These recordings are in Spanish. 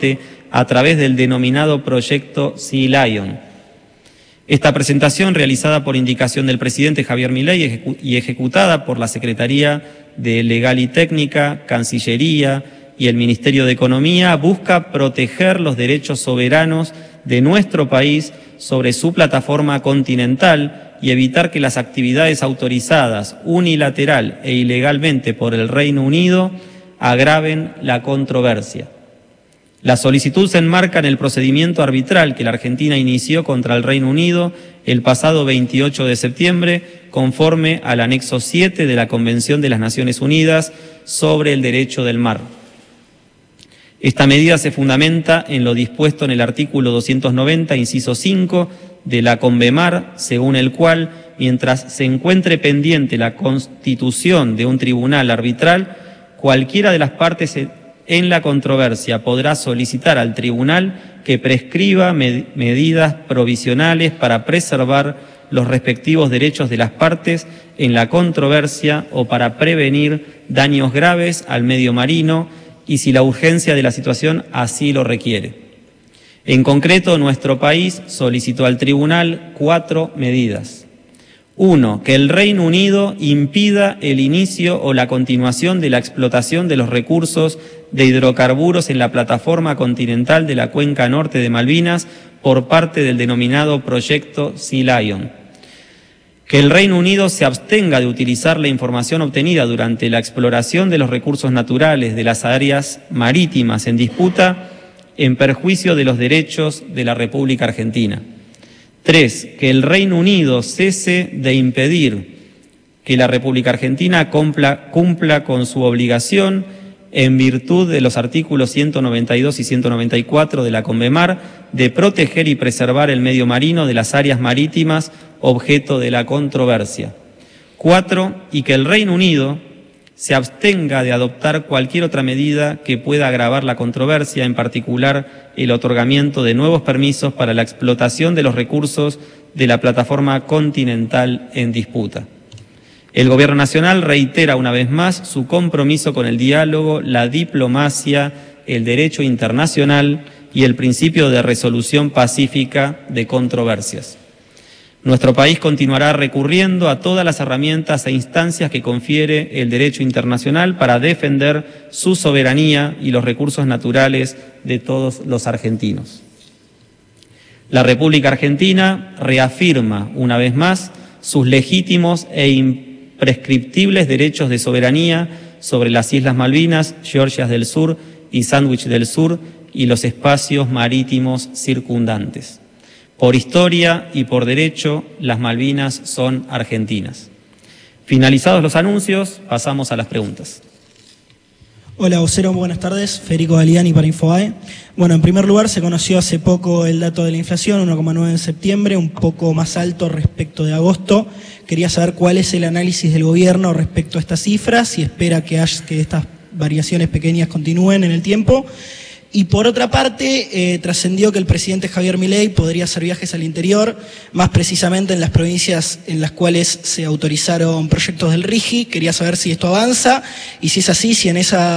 a través del denominado proyecto Sea Lion. Esta presentación, realizada por indicación del presidente Javier Milei y ejecutada por la Secretaría de Legal y Técnica, Cancillería y el Ministerio de Economía, busca proteger los derechos soberanos de nuestro país sobre su plataforma continental y evitar que las actividades autorizadas unilateral e ilegalmente por el Reino Unido agraven la controversia. La solicitud se enmarca en el procedimiento arbitral que la Argentina inició contra el Reino Unido el pasado 28 de septiembre, conforme al anexo 7 de la Convención de las Naciones Unidas sobre el Derecho del Mar. Esta medida se fundamenta en lo dispuesto en el artículo 290, inciso 5, de la Convemar, según el cual, mientras se encuentre pendiente la constitución de un tribunal arbitral, cualquiera de las partes en la controversia podrá solicitar al tribunal que prescriba medidas provisionales para preservar los respectivos derechos de las partes en la controversia o para prevenir daños graves al medio marino y si la urgencia de la situación así lo requiere. En concreto, nuestro país solicitó al tribunal 4 medidas. 1. Que el Reino Unido impida el inicio o la continuación de la explotación de los recursos de hidrocarburos en la plataforma continental de la cuenca norte de Malvinas por parte del denominado proyecto Sea Lion. Que el Reino Unido se abstenga de utilizar la información obtenida durante la exploración de los recursos naturales de las áreas marítimas en disputa en perjuicio de los derechos de la República Argentina. 3. Que el Reino Unido cese de impedir que la República Argentina cumpla con su obligación en virtud de los artículos 192 y 194 de la Convemar de proteger y preservar el medio marino de las áreas marítimas objeto de la controversia. 4. Y que el Reino Unido se abstenga de adoptar cualquier otra medida que pueda agravar la controversia, en particular el otorgamiento de nuevos permisos para la explotación de los recursos de la plataforma continental en disputa. El Gobierno Nacional reitera una vez más su compromiso con el diálogo, la diplomacia, el derecho internacional y el principio de resolución pacífica de controversias. Nuestro país continuará recurriendo a todas las herramientas e instancias que confiere el derecho internacional para defender su soberanía y los recursos naturales de todos los argentinos. La República Argentina reafirma una vez más sus legítimos e imprescriptibles derechos de soberanía sobre las Islas Malvinas, Georgias del Sur y Sandwich del Sur y los espacios marítimos circundantes. Por historia y por derecho, las Malvinas son argentinas. Finalizados los anuncios, pasamos a las preguntas. Hola, vocero, buenas tardes. Federico Galiani para Infobae. Bueno, en primer lugar, se conoció hace poco el dato de la inflación, 1,9 en septiembre, un poco más alto respecto de agosto. Quería saber cuál es el análisis del gobierno respecto a estas cifras, si espera que estas variaciones pequeñas continúen en el tiempo. Y por otra parte, trascendió que el presidente Javier Milei podría hacer viajes al interior, más precisamente en las provincias en las cuales se autorizaron proyectos del RIGI. Quería saber si esto avanza y si es así, si en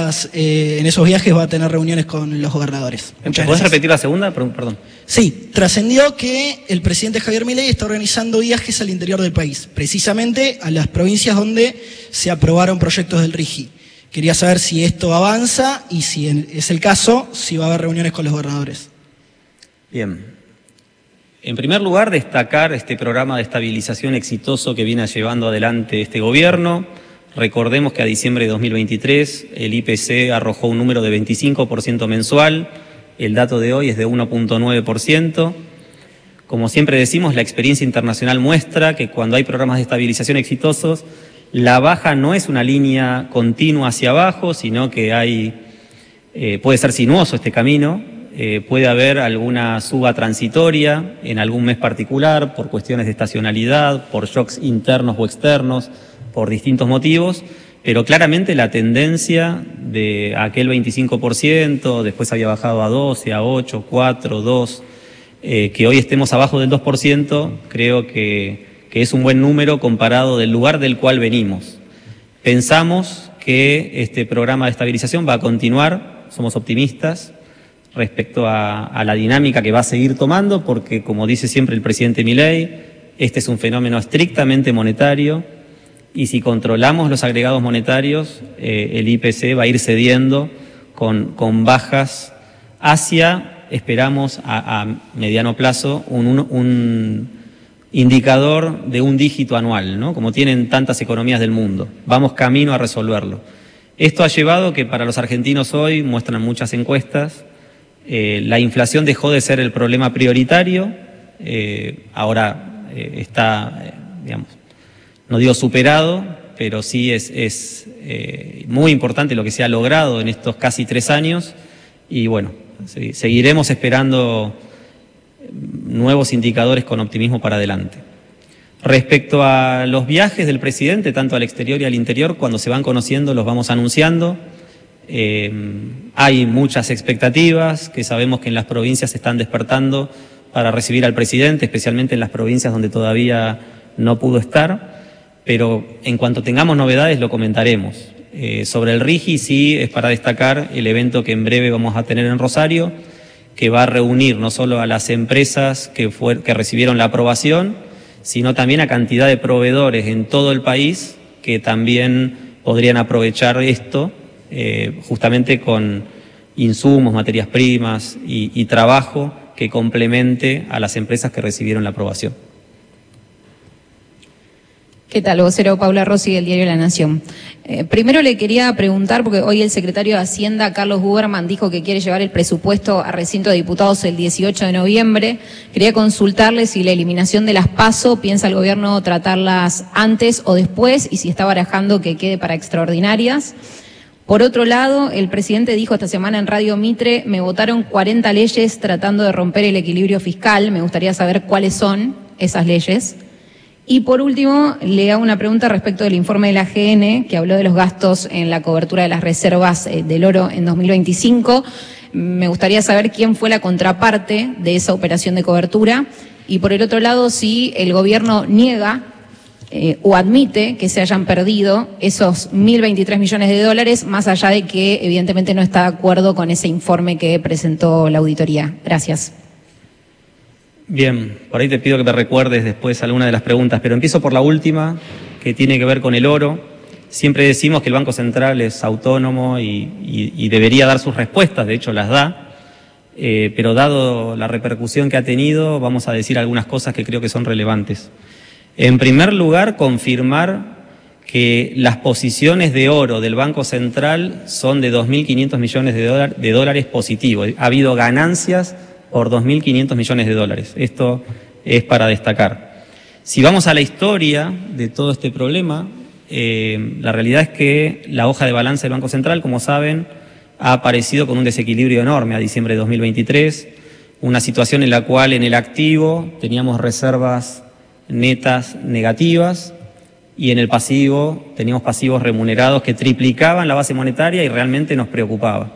esos viajes va a tener reuniones con los gobernadores. ¿Podés repetir la segunda? Perdón. Sí, trascendió que el presidente Javier Milei está organizando viajes al interior del país, precisamente a las provincias donde se aprobaron proyectos del RIGI. Quería saber si esto avanza y si es el caso, si va a haber reuniones con los gobernadores. Bien. En primer lugar, destacar este programa de estabilización exitoso que viene llevando adelante este gobierno. Recordemos que a diciembre de 2023 el IPC arrojó un número de 25% mensual. El dato de hoy es de 1,9%. Como siempre decimos, la experiencia internacional muestra que cuando hay programas de estabilización exitosos, la baja no es una línea continua hacia abajo, sino que puede ser sinuoso este camino, puede haber alguna suba transitoria en algún mes particular por cuestiones de estacionalidad, por shocks internos o externos, por distintos motivos, pero claramente la tendencia de aquel 25%, después había bajado a 12, a 8, 4, 2, que hoy estemos abajo del 2%, creo que es un buen número comparado del lugar del cual venimos. Pensamos que este programa de estabilización va a continuar, somos optimistas, respecto a la dinámica que va a seguir tomando, porque como dice siempre el presidente Milei, este es un fenómeno estrictamente monetario y si controlamos los agregados monetarios, el IPC va a ir cediendo con bajas hacia, esperamos a mediano plazo, un indicador de un dígito anual, ¿no? Como tienen tantas economías del mundo. Vamos camino a resolverlo. Esto ha llevado que para los argentinos hoy, muestran muchas encuestas, la inflación dejó de ser el problema prioritario, ahora está, digamos, no digo superado, pero sí es muy importante lo que se ha logrado en estos casi 3 años y bueno, seguiremos esperando nuevos indicadores con optimismo para adelante. Respecto a los viajes del presidente, tanto al exterior y al interior, cuando se van conociendo los vamos anunciando. Hay muchas expectativas que sabemos que en las provincias se están despertando para recibir al presidente, especialmente en las provincias donde todavía no pudo estar, pero en cuanto tengamos novedades lo comentaremos. Sobre el RIGI sí es para destacar el evento que en breve vamos a tener en Rosario, que va a reunir no solo a las empresas que recibieron la aprobación, sino también a cantidad de proveedores en todo el país que también podrían aprovechar esto, justamente con insumos, materias primas y trabajo que complemente a las empresas que recibieron la aprobación. ¿Qué tal, vocero? Paula Rossi, del diario La Nación. Primero le quería preguntar, porque hoy el secretario de Hacienda, Carlos Buberman, dijo que quiere llevar el presupuesto a recinto de diputados el 18 de noviembre. Quería consultarle si la eliminación de las PASO piensa el gobierno tratarlas antes o después y si está barajando que quede para extraordinarias. Por otro lado, el presidente dijo esta semana en Radio Mitre, me votaron 40 leyes tratando de romper el equilibrio fiscal. Me gustaría saber cuáles son esas leyes. Y por último, le hago una pregunta respecto del informe de la AGN, que habló de los gastos en la cobertura de las reservas del oro en 2025. Me gustaría saber quién fue la contraparte de esa operación de cobertura. Y por el otro lado, si el gobierno niega o admite que se hayan perdido esos 1.023 millones de dólares, más allá de que evidentemente no está de acuerdo con ese informe que presentó la auditoría. Gracias. Bien, por ahí te pido que me recuerdes después alguna de las preguntas, pero empiezo por la última, que tiene que ver con el oro. Siempre decimos que el Banco Central es autónomo y debería dar sus respuestas, de hecho las da, pero dado la repercusión que ha tenido, vamos a decir algunas cosas que creo que son relevantes. En primer lugar, confirmar que las posiciones de oro del Banco Central son de 2.500 millones de dólares positivos. Ha habido ganancias por 2.500 millones de dólares. Esto es para destacar. Si vamos a la historia de todo este problema, la realidad es que la hoja de balance del Banco Central, como saben, ha aparecido con un desequilibrio enorme a diciembre de 2023, una situación en la cual en el activo teníamos reservas netas negativas y en el pasivo teníamos pasivos remunerados que triplicaban la base monetaria y realmente nos preocupaba.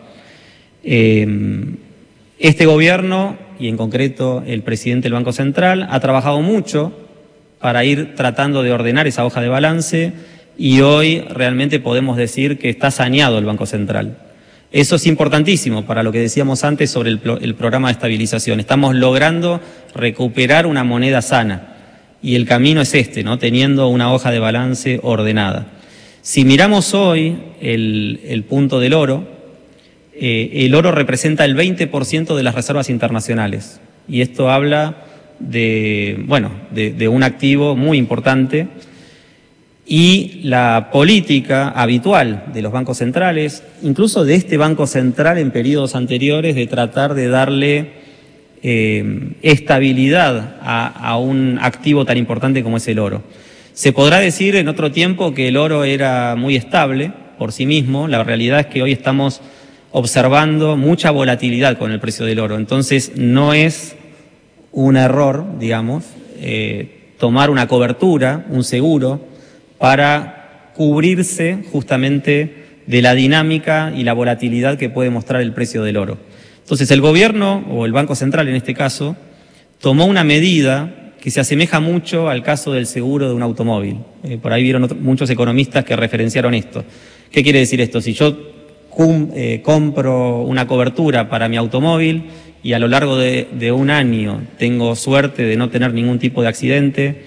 Este gobierno, y en concreto el presidente del Banco Central, ha trabajado mucho para ir tratando de ordenar esa hoja de balance y hoy realmente podemos decir que está saneado el Banco Central. Eso es importantísimo para lo que decíamos antes sobre el programa de estabilización. Estamos logrando recuperar una moneda sana y el camino es este, ¿no? Teniendo una hoja de balance ordenada. Si miramos hoy el punto del oro, el oro representa el 20% de las reservas internacionales y esto habla de un activo muy importante y la política habitual de los bancos centrales, incluso de este Banco Central en periodos anteriores, de tratar de darle estabilidad a un activo tan importante como es el oro. Se podrá decir en otro tiempo que el oro era muy estable por sí mismo, la realidad es que hoy estamos observando mucha volatilidad con el precio del oro. Entonces no es un error, digamos, tomar una cobertura, un seguro, para cubrirse justamente de la dinámica y la volatilidad que puede mostrar el precio del oro. Entonces el gobierno, o el Banco Central en este caso, tomó una medida que se asemeja mucho al caso del seguro de un automóvil. Por ahí vieron muchos economistas que referenciaron esto. ¿Qué quiere decir esto? Si yo compro una cobertura para mi automóvil y a lo largo de un año tengo suerte de no tener ningún tipo de accidente,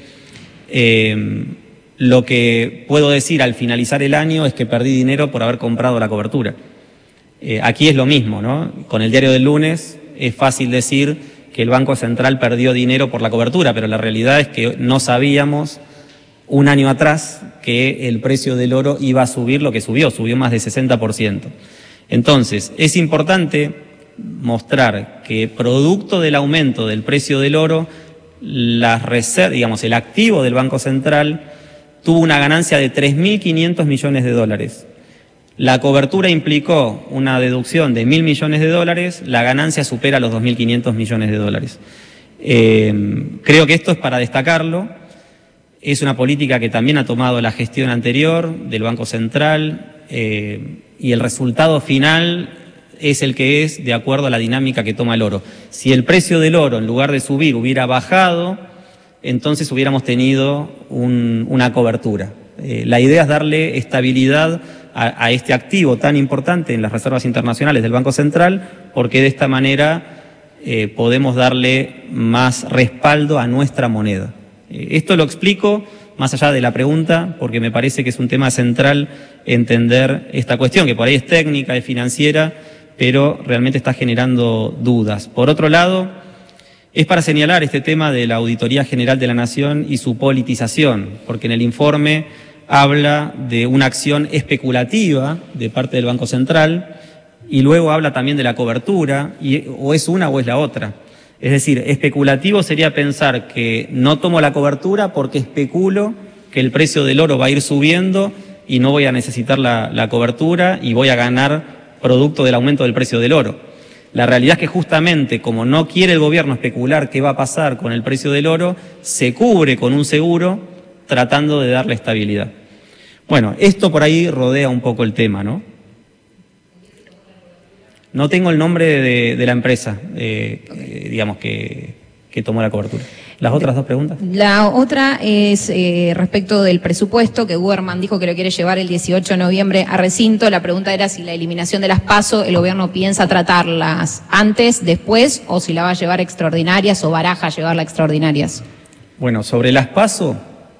lo que puedo decir al finalizar el año es que perdí dinero por haber comprado la cobertura. Aquí es lo mismo, ¿no? Con el diario del lunes es fácil decir que el Banco Central perdió dinero por la cobertura, pero la realidad es que no sabíamos un año atrás que el precio del oro iba a subir lo que subió más de 60%. Entonces, es importante mostrar que producto del aumento del precio del oro, las reservas, digamos, el activo del Banco Central tuvo una ganancia de 3.500 millones de dólares. La cobertura implicó una deducción de 1.000 millones de dólares, la ganancia supera los 2.500 millones de dólares. Creo que esto es para destacarlo. Es una política que también ha tomado la gestión anterior del Banco Central y el resultado final es el que es de acuerdo a la dinámica que toma el oro. Si el precio del oro, en lugar de subir, hubiera bajado, entonces hubiéramos tenido una cobertura. La idea es darle estabilidad a este activo tan importante en las reservas internacionales del Banco Central, porque de esta manera podemos darle más respaldo a nuestra moneda. Esto lo explico más allá de la pregunta, porque me parece que es un tema central entender esta cuestión, que por ahí es técnica, es financiera, pero realmente está generando dudas. Por otro lado, es para señalar este tema de la Auditoría General de la Nación y su politización, porque en el informe habla de una acción especulativa de parte del Banco Central y luego habla también de la cobertura, y o es una o es la otra. Es decir, especulativo sería pensar que no tomo la cobertura porque especulo que el precio del oro va a ir subiendo y no voy a necesitar la cobertura y voy a ganar producto del aumento del precio del oro. La realidad es que justamente como no quiere el gobierno especular qué va a pasar con el precio del oro, se cubre con un seguro tratando de darle estabilidad. Bueno, esto por ahí rodea un poco el tema, ¿no? No tengo el nombre de la empresa, digamos, que tomó la cobertura. ¿Las otras dos preguntas? La otra es respecto del presupuesto, que Buberman dijo que lo quiere llevar el 18 de noviembre a recinto. La pregunta era si la eliminación de las PASO, el gobierno piensa tratarlas antes, después, o si la va a llevar extraordinarias o baraja llevarla extraordinarias. Bueno, sobre las PASO,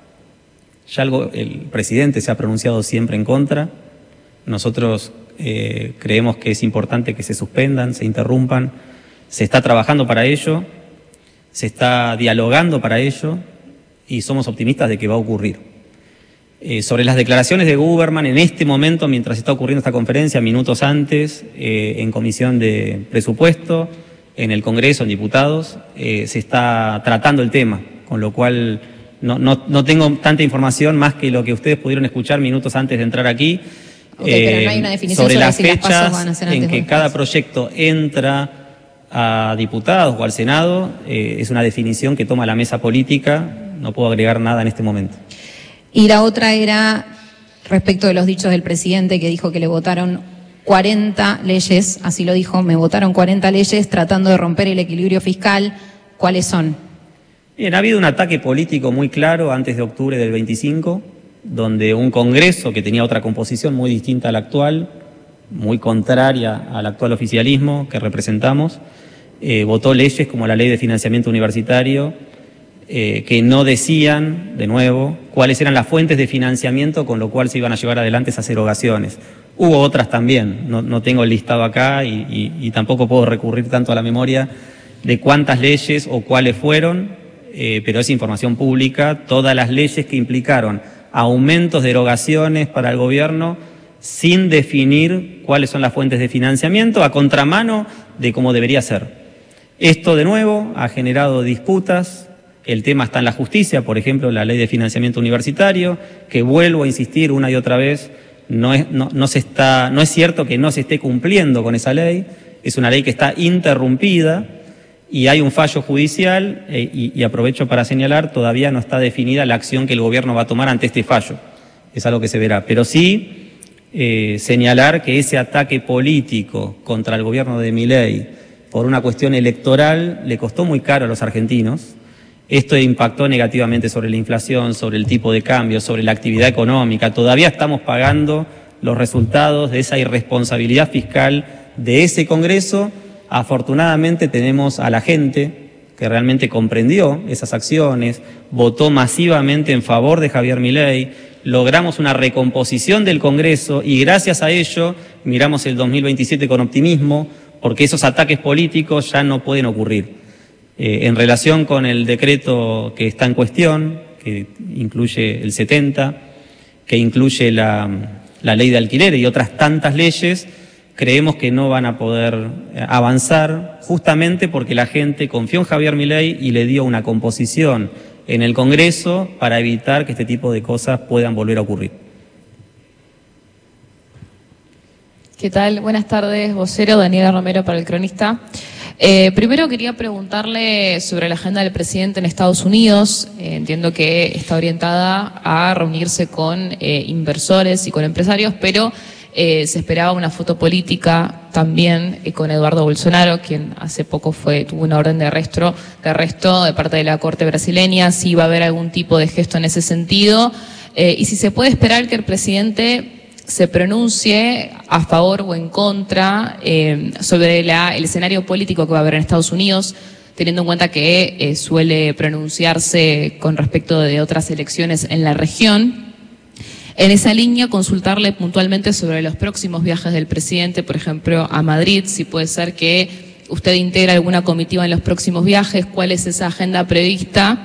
ya el presidente se ha pronunciado siempre en contra. Nosotros creemos que es importante que se suspendan, se interrumpan. Se está trabajando para ello, se está dialogando para ello y somos optimistas de que va a ocurrir. Sobre las declaraciones de Buberman, en este momento, mientras está ocurriendo esta conferencia, minutos antes, en comisión de presupuesto, en el Congreso, en diputados, se está tratando el tema, con lo cual no tengo tanta información más que lo que ustedes pudieron escuchar minutos antes de entrar aquí. Pero no hay una definición sobre las si las fechas PASO van a ser antes en que cada proyecto entra a diputados o al Senado, es una definición que toma la mesa política, no puedo agregar nada en este momento. Y la otra era respecto de los dichos del presidente, que dijo que le votaron 40 leyes, así lo dijo, me votaron 40 leyes tratando de romper el equilibrio fiscal. ¿Cuáles son? Bien, ha habido un ataque político muy claro antes de octubre del 25, donde un Congreso que tenía otra composición muy distinta a la actual, muy contraria al actual oficialismo que representamos, votó leyes como la Ley de Financiamiento Universitario, que no decían, de nuevo, cuáles eran las fuentes de financiamiento con lo cual se iban a llevar adelante esas erogaciones. Hubo otras también, no tengo el listado acá y tampoco puedo recurrir tanto a la memoria de cuántas leyes o cuáles fueron, pero es información pública, todas las leyes que implicaron aumentos de erogaciones para el gobierno sin definir cuáles son las fuentes de financiamiento, a contramano de cómo debería ser. Esto, de nuevo, ha generado disputas. El tema está en la justicia, por ejemplo, la Ley de Financiamiento Universitario, que vuelvo a insistir una y otra vez, no es cierto que no se esté cumpliendo con esa ley, es una ley que está interrumpida y hay un fallo judicial y aprovecho para señalar, todavía no está definida la acción que el gobierno va a tomar ante este fallo. Es algo que se verá, pero sí señalar que ese ataque político contra el gobierno de Milei por una cuestión electoral le costó muy caro a los argentinos. Esto impactó negativamente sobre la inflación, sobre el tipo de cambio, sobre la actividad económica. Todavía estamos pagando los resultados de esa irresponsabilidad fiscal de ese Congreso. Afortunadamente tenemos a la gente que realmente comprendió esas acciones, votó masivamente en favor de Javier Milei, logramos una recomposición del Congreso y gracias a ello miramos el 2027 con optimismo, porque esos ataques políticos ya no pueden ocurrir. En relación con el decreto que está en cuestión, que incluye el 70, que incluye la ley de alquiler y otras tantas leyes, creemos que no van a poder avanzar justamente porque la gente confió en Javier Milei y le dio una composición en el Congreso para evitar que este tipo de cosas puedan volver a ocurrir. ¿Qué tal? Buenas tardes, vocero Daniela Romero para El Cronista. Primero quería preguntarle sobre la agenda del presidente en Estados Unidos. Entiendo que está orientada a reunirse con inversores y con empresarios, pero se esperaba una foto política también con Eduardo Bolsonaro, quien hace poco tuvo una orden de arresto de parte de la Corte brasileña, si va a haber algún tipo de gesto en ese sentido, y si se puede esperar que el presidente se pronuncie a favor o en contra sobre el escenario político que va a haber en Estados Unidos, teniendo en cuenta que suele pronunciarse con respecto de otras elecciones en la región. En esa línea, consultarle puntualmente sobre los próximos viajes del presidente, por ejemplo, a Madrid, si puede ser que usted integre alguna comitiva en los próximos viajes, cuál es esa agenda prevista,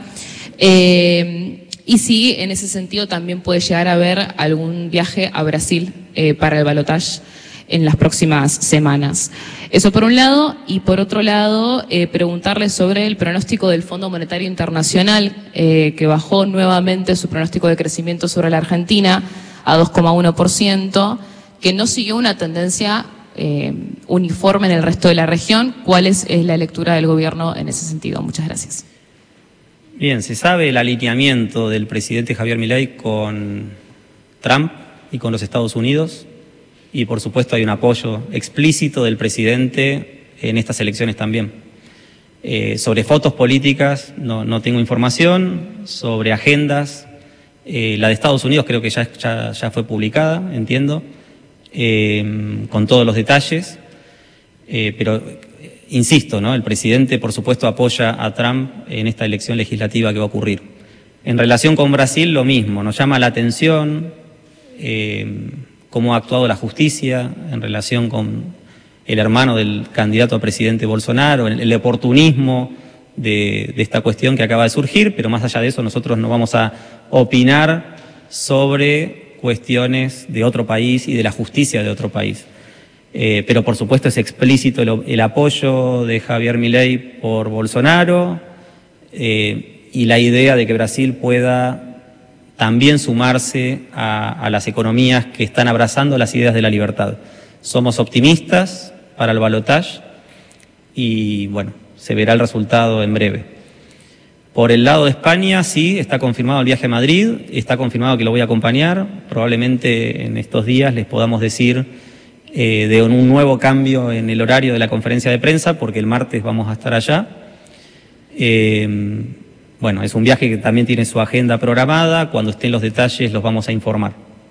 y si en ese sentido también puede llegar a haber algún viaje a Brasil para el balotaje en las próximas semanas. Eso por un lado, y por otro lado, preguntarle sobre el pronóstico del Fondo Monetario Internacional, que bajó nuevamente su pronóstico de crecimiento sobre la Argentina a 2,1%, que no siguió una tendencia uniforme en el resto de la región. ¿Cuál es la lectura del gobierno en ese sentido? Muchas gracias. Bien, se sabe el alineamiento del presidente Javier Milei con Trump y con los Estados Unidos, y por supuesto hay un apoyo explícito del presidente en estas elecciones también. Sobre fotos políticas no tengo información, sobre agendas, la de Estados Unidos creo que ya fue publicada, entiendo, con todos los detalles, pero insisto, ¿no? El presidente, por supuesto, apoya a Trump en esta elección legislativa que va a ocurrir. En relación con Brasil, lo mismo. Nos llama la atención cómo ha actuado la justicia en relación con el hermano del candidato a presidente Bolsonaro, el oportunismo de esta cuestión que acaba de surgir, pero más allá de eso nosotros no vamos a opinar sobre cuestiones de otro país y de la justicia de otro país. Pero por supuesto es explícito el apoyo de Javier Milei por Bolsonaro y la idea de que Brasil pueda también sumarse a las economías que están abrazando las ideas de la libertad. Somos optimistas para el balotaje y bueno, se verá el resultado en breve. Por el lado de España, sí, está confirmado el viaje a Madrid, está confirmado que lo voy a acompañar. Probablemente en estos días les podamos decir de un nuevo cambio en el horario de la conferencia de prensa, porque el martes vamos a estar allá. Bueno, es un viaje que también tiene su agenda programada, cuando estén los detalles los vamos a informar.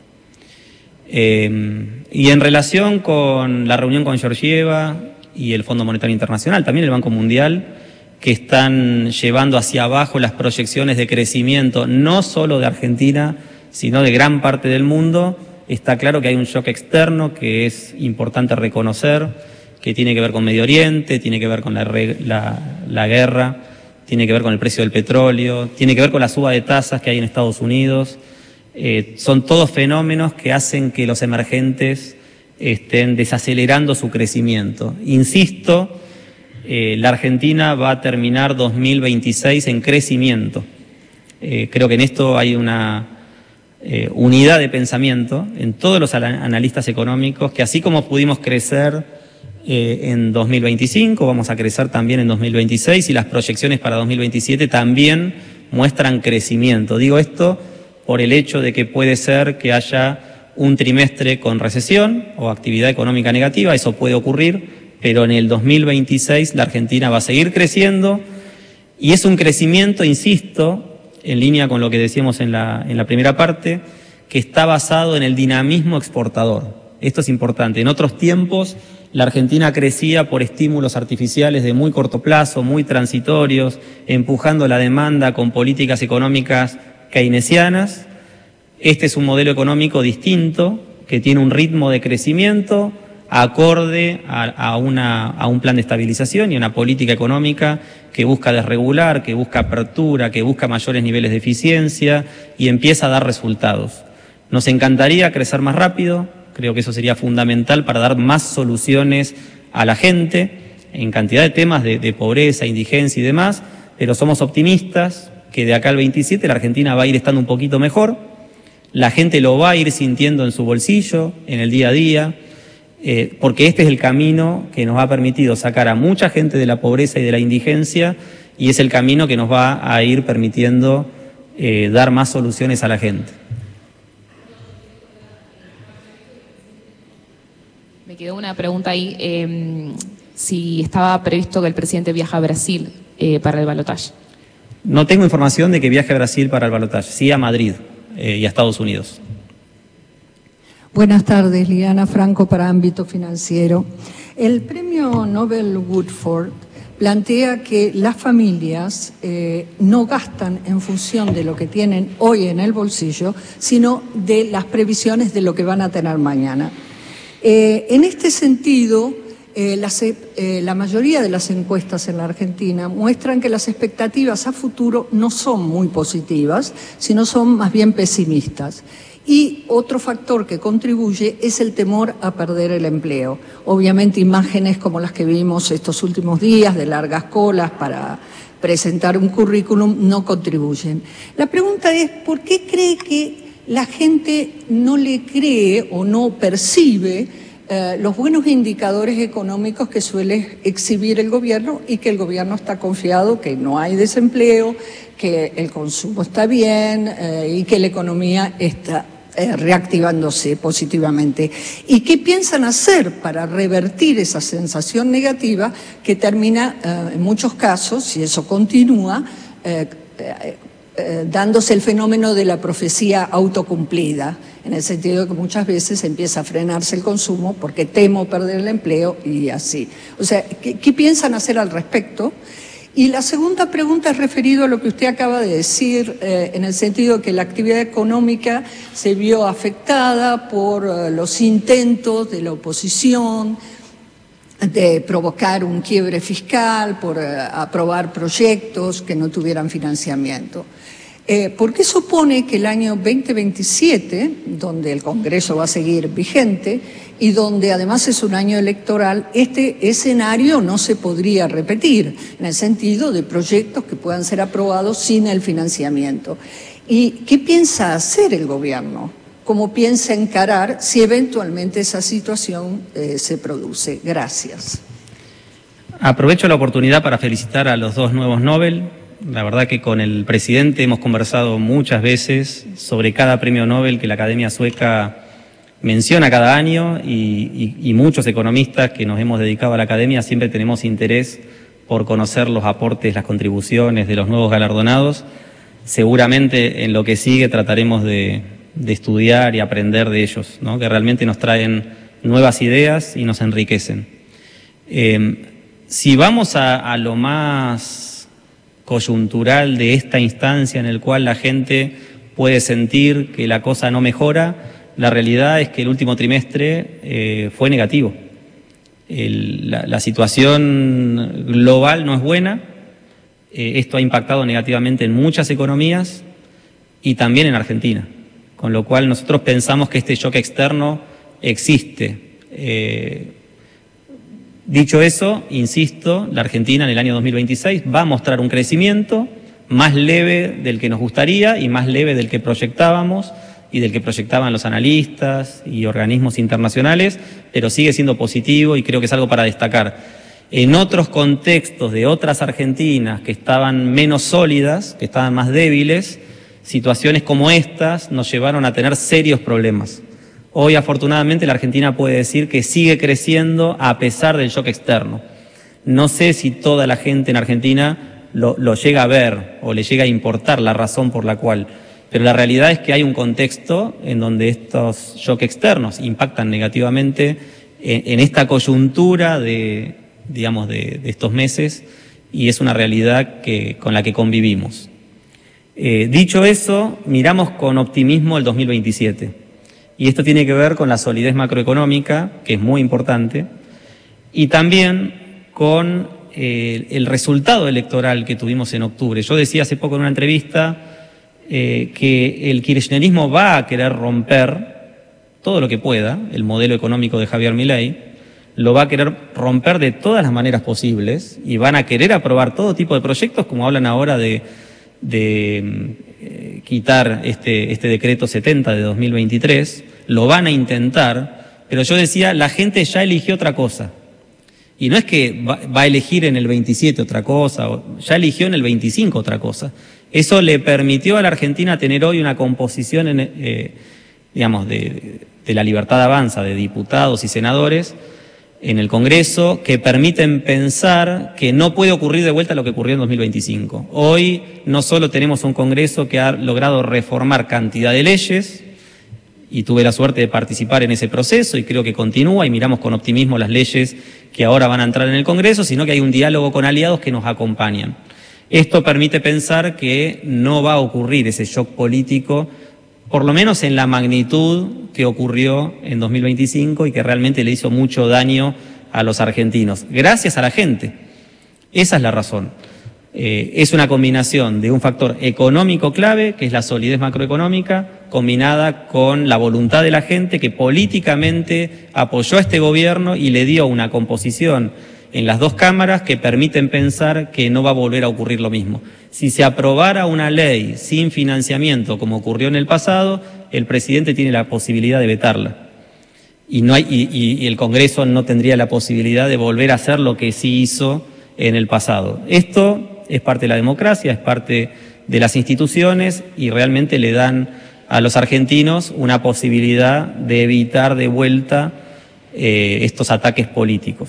Y en relación con la reunión con Georgieva y el Fondo Monetario Internacional, también el Banco Mundial, que están llevando hacia abajo las proyecciones de crecimiento, no solo de Argentina, sino de gran parte del mundo. Está claro que hay un shock externo que es importante reconocer, que tiene que ver con Medio Oriente, tiene que ver con la guerra, tiene que ver con el precio del petróleo, tiene que ver con la suba de tasas que hay en Estados Unidos. Son todos fenómenos que hacen que los emergentes estén desacelerando su crecimiento. Insisto, la Argentina va a terminar 2026 en crecimiento. Creo que en esto hay una unidad de pensamiento en todos los analistas económicos, que así como pudimos crecer en 2025, vamos a crecer también en 2026 y las proyecciones para 2027 también muestran crecimiento. Digo esto por el hecho de que puede ser que haya un trimestre con recesión o actividad económica negativa, eso puede ocurrir, pero en el 2026 la Argentina va a seguir creciendo y es un crecimiento, insisto, en línea con lo que decíamos en la primera parte, que está basado en el dinamismo exportador. Esto es importante. En otros tiempos, la Argentina crecía por estímulos artificiales de muy corto plazo, muy transitorios, empujando la demanda con políticas económicas keynesianas. Este es un modelo económico distinto, que tiene un ritmo de crecimiento acorde a un plan de estabilización y una política económica que busca desregular, que busca apertura, que busca mayores niveles de eficiencia y empieza a dar resultados. Nos encantaría crecer más rápido, creo que eso sería fundamental para dar más soluciones a la gente en cantidad de temas de pobreza, indigencia y demás, pero somos optimistas que de acá al 27 la Argentina va a ir estando un poquito mejor, la gente lo va a ir sintiendo en su bolsillo, en el día a día, porque este es el camino que nos ha permitido sacar a mucha gente de la pobreza y de la indigencia y es el camino que nos va a ir permitiendo dar más soluciones a la gente. Me quedó una pregunta ahí, si estaba previsto que el presidente viaje a Brasil para el balotaje. No tengo información de que viaje a Brasil para el balotaje, sí a Madrid y a Estados Unidos. Buenas tardes, Liliana Franco para Ámbito Financiero. El premio Nobel Woodford plantea que las familias no gastan en función de lo que tienen hoy en el bolsillo, sino de las previsiones de lo que van a tener mañana. En este sentido, la mayoría de las encuestas en la Argentina muestran que las expectativas a futuro no son muy positivas, sino son más bien pesimistas. Y otro factor que contribuye es el temor a perder el empleo. Obviamente imágenes como las que vimos estos últimos días de largas colas para presentar un currículum no contribuyen. La pregunta es, ¿por qué cree que la gente no le cree o no percibe los buenos indicadores económicos que suele exhibir el gobierno y que el gobierno está confiado que no hay desempleo, que el consumo está bien y que la economía está reactivándose positivamente? ¿Y qué piensan hacer para revertir esa sensación negativa que termina, en muchos casos, si eso continúa, dándose el fenómeno de la profecía autocumplida, en el sentido de que muchas veces empieza a frenarse el consumo porque temo perder el empleo y así? O sea, ¿qué piensan hacer al respecto? Y la segunda pregunta es referido a lo que usted acaba de decir, en el sentido de que la actividad económica se vio afectada por los intentos de la oposición de provocar un quiebre fiscal, por aprobar proyectos que no tuvieran financiamiento. ¿Por qué supone que el año 2027, donde el Congreso va a seguir vigente y donde además es un año electoral, este escenario no se podría repetir, en el sentido de proyectos que puedan ser aprobados sin el financiamiento? ¿Y qué piensa hacer el gobierno? ¿Cómo piensa encarar si eventualmente esa situación se produce? Gracias. Aprovecho la oportunidad para felicitar a los dos nuevos Nobel. La verdad que con el presidente hemos conversado muchas veces sobre cada premio Nobel que la Academia Sueca menciona cada año y muchos economistas que nos hemos dedicado a la Academia siempre tenemos interés por conocer los aportes, las contribuciones de los nuevos galardonados. Seguramente en lo que sigue trataremos de estudiar y aprender de ellos, ¿no? Que realmente nos traen nuevas ideas y nos enriquecen. Si vamos a lo más coyuntural de esta instancia en el cual la gente puede sentir que la cosa no mejora, la realidad es que el último trimestre fue negativo. La situación global no es buena, esto ha impactado negativamente en muchas economías y también en Argentina, con lo cual nosotros pensamos que este shock externo existe. Dicho eso, insisto, la Argentina en el año 2026 va a mostrar un crecimiento más leve del que nos gustaría y más leve del que proyectábamos y del que proyectaban los analistas y organismos internacionales, pero sigue siendo positivo y creo que es algo para destacar. En otros contextos de otras Argentinas que estaban menos sólidas, que estaban más débiles, situaciones como estas nos llevaron a tener serios problemas. Hoy, afortunadamente, la Argentina puede decir que sigue creciendo a pesar del shock externo. No sé si toda la gente en Argentina lo llega a ver o le llega a importar la razón por la cual, Pero la realidad es que hay un contexto en donde estos shocks externos impactan negativamente en esta coyuntura de estos meses, y es una realidad con la que convivimos. Dicho eso, miramos con optimismo el 2027. Y esto tiene que ver con la solidez macroeconómica, que es muy importante, y también con el resultado electoral que tuvimos en octubre. Yo decía hace poco en una entrevista que el kirchnerismo va a querer romper todo lo que pueda, el modelo económico de Javier Milei, lo va a querer romper de todas las maneras posibles y van a querer aprobar todo tipo de proyectos, como hablan ahora de quitar este decreto 70 de 2023, lo van a intentar, pero yo decía, la gente ya eligió otra cosa. Y no es que va a elegir en el 27 otra cosa, ya eligió en el 25 otra cosa. Eso le permitió a la Argentina tener hoy una composición, de la Libertad Avanza, de diputados y senadores en el Congreso, que permiten pensar que no puede ocurrir de vuelta lo que ocurrió en 2025. Hoy no solo tenemos un Congreso que ha logrado reformar cantidad de leyes, y tuve la suerte de participar en ese proceso y creo que continúa y miramos con optimismo las leyes que ahora van a entrar en el Congreso, sino que hay un diálogo con aliados que nos acompañan. Esto permite pensar que no va a ocurrir ese shock político, por lo menos en la magnitud que ocurrió en 2025 y que realmente le hizo mucho daño a los argentinos. Gracias a la gente. Esa es la razón. Es una combinación de un factor económico clave, que es la solidez macroeconómica, combinada con la voluntad de la gente que políticamente apoyó a este gobierno y le dio una composición en las dos cámaras que permiten pensar que no va a volver a ocurrir lo mismo. Si se aprobara una ley sin financiamiento, como ocurrió en el pasado, el presidente tiene la posibilidad de vetarla. Y el Congreso no tendría la posibilidad de volver a hacer lo que sí hizo en el pasado. Esto es parte de la democracia, es parte de las instituciones y realmente le dan a los argentinos una posibilidad de evitar de vuelta estos ataques políticos.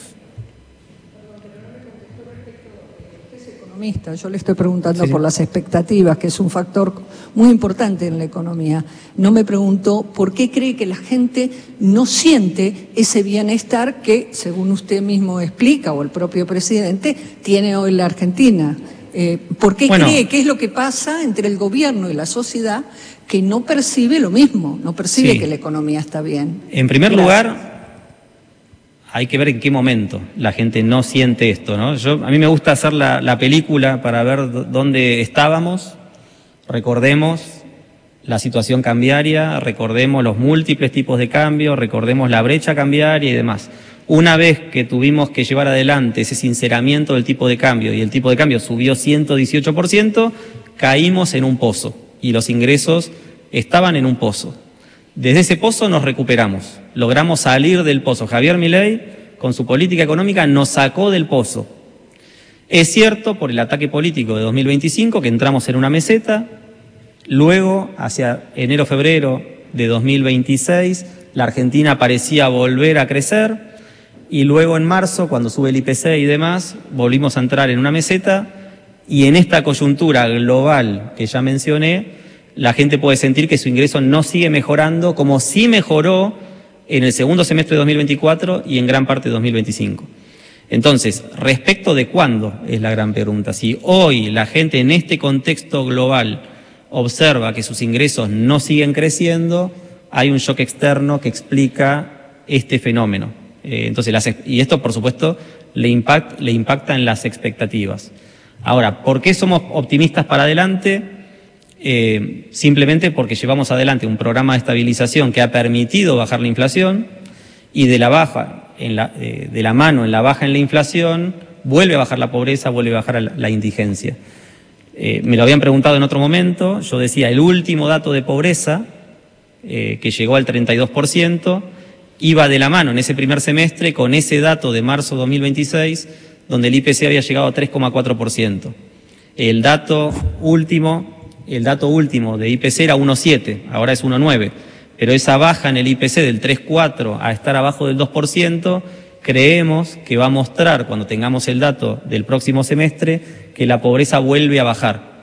Yo le estoy preguntando por las expectativas, que es un factor muy importante en la economía. No me preguntó por qué cree que la gente no siente ese bienestar que, según usted mismo explica, o el propio presidente, tiene hoy la Argentina. ¿Por qué cree? ¿Qué es lo que pasa entre el gobierno y la sociedad que no percibe lo mismo? No percibe que la economía está bien. En primer lugar, hay que ver en qué momento la gente no siente esto, ¿no? A mí me gusta hacer la película para ver dónde estábamos. Recordemos la situación cambiaria, recordemos los múltiples tipos de cambio, recordemos la brecha cambiaria y demás. Una vez que tuvimos que llevar adelante ese sinceramiento del tipo de cambio y el tipo de cambio subió 118%, caímos en un pozo y los ingresos estaban en un pozo. Desde ese pozo nos recuperamos, logramos salir del pozo. Javier Milei, con su política económica, nos sacó del pozo. Es cierto, por el ataque político de 2025, que entramos en una meseta, luego, hacia enero-febrero de 2026, la Argentina parecía volver a crecer, y luego en marzo, cuando sube el IPC y demás, volvimos a entrar en una meseta, y en esta coyuntura global que ya mencioné, la gente puede sentir que su ingreso no sigue mejorando como sí mejoró en el segundo semestre de 2024 y en gran parte de 2025. Entonces, respecto de cuándo es la gran pregunta. Si hoy la gente en este contexto global observa que sus ingresos no siguen creciendo, hay un shock externo que explica este fenómeno. Y esto, por supuesto, le impacta en las expectativas. Ahora, ¿por qué somos optimistas para adelante? Simplemente porque llevamos adelante un programa de estabilización que ha permitido bajar la inflación y de la mano en la baja en la inflación vuelve a bajar la pobreza, vuelve a bajar la indigencia. Me lo habían preguntado en otro momento, yo decía el último dato de pobreza que llegó al 32% iba de la mano en ese primer semestre con ese dato de marzo 2026 donde el IPC había llegado a 3,4%. El dato último de IPC era 1,7, ahora es 1,9, pero esa baja en el IPC del 3,4 a estar abajo del 2%, creemos que va a mostrar, cuando tengamos el dato del próximo semestre, que la pobreza vuelve a bajar.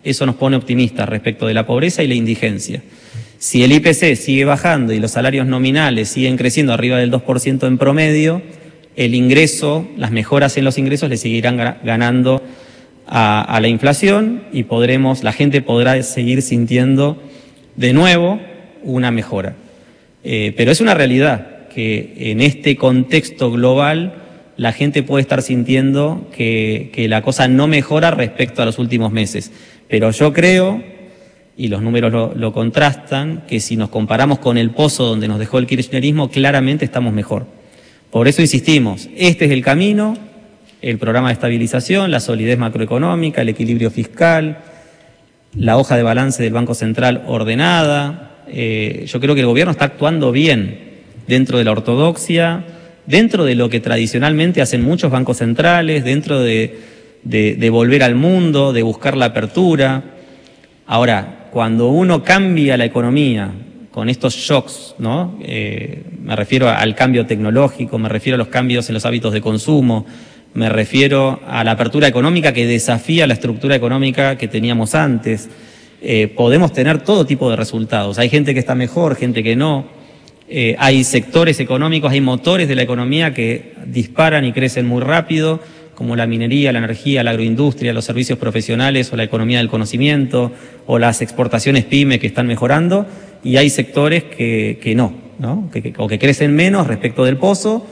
eso nos pone optimistas respecto de la pobreza y la indigencia. Si el IPC sigue bajando y los salarios nominales siguen creciendo arriba del 2% en promedio, el ingreso, las mejoras en los ingresos le seguirán ganando a la inflación y la gente podrá seguir sintiendo de nuevo una mejora. Pero es una realidad que en este contexto global la gente puede estar sintiendo que la cosa no mejora respecto a los últimos meses. Pero yo creo, y los números lo contrastan, que si nos comparamos con el pozo donde nos dejó el kirchnerismo, claramente estamos mejor. Por eso insistimos, este es el camino, el programa de estabilización, la solidez macroeconómica, el equilibrio fiscal, la hoja de balance del Banco Central ordenada. Yo creo que el gobierno está actuando bien dentro de la ortodoxia, dentro de lo que tradicionalmente hacen muchos bancos centrales, dentro de volver al mundo, de buscar la apertura. Ahora, cuando uno cambia la economía con estos shocks, ¿no? Me refiero al cambio tecnológico, me refiero a los cambios en los hábitos de consumo, me refiero a la apertura económica que desafía la estructura económica que teníamos antes. Podemos tener todo tipo de resultados. Hay gente que está mejor, gente que no. Hay sectores económicos, hay motores de la economía que disparan y crecen muy rápido, como la minería, la energía, la agroindustria, los servicios profesionales o la economía del conocimiento o las exportaciones pyme que están mejorando, y hay sectores que no, que crecen menos respecto del pozo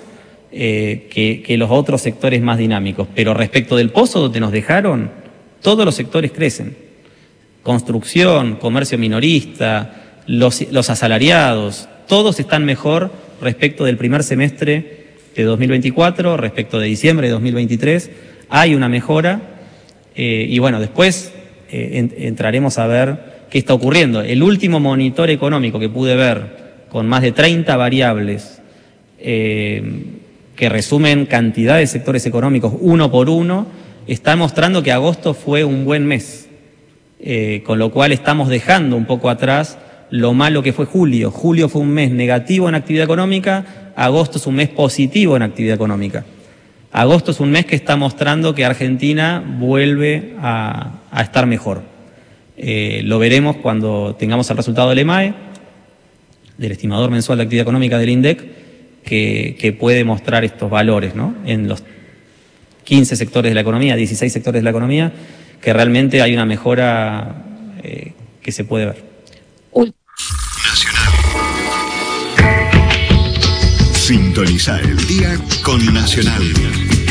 que los otros sectores más dinámicos. Pero respecto del pozo donde nos dejaron, todos los sectores crecen. Construcción, comercio minorista, los asalariados, todos están mejor respecto del primer semestre de 2024, respecto de diciembre de 2023, hay una mejora y bueno, después entraremos a ver qué está ocurriendo. El último monitor económico que pude ver, con más de 30 variables que resumen cantidad de sectores económicos uno por uno, está mostrando que agosto fue un buen mes, con lo cual estamos dejando un poco atrás lo malo que fue julio. Julio fue un mes negativo en actividad económica, agosto es un mes positivo en actividad económica. Agosto es un mes que está mostrando que Argentina vuelve a estar mejor. Lo veremos cuando tengamos el resultado del EMAE, del estimador mensual de actividad económica del INDEC, que puede mostrar estos valores, ¿no? En los 15 sectores de la economía, 16 sectores de la economía, que realmente hay una mejora que se puede ver. Sintoniza el día con Nacional.